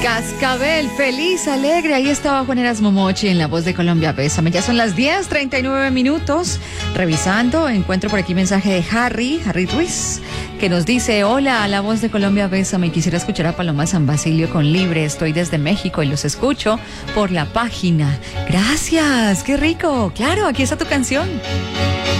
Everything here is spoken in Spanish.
Cascabel, feliz, alegre. Ahí estaba Juan Eras Momochi en La Voz de Colombia, Bésame. Ya son las 10:39. Revisando, encuentro por aquí mensaje de Harry Ruiz, que nos dice: hola, a La Voz de Colombia, Bésame. Quisiera escuchar a Paloma San Basilio con Libre. Estoy desde México y los escucho por la página. Gracias, qué rico. Claro, aquí está tu canción.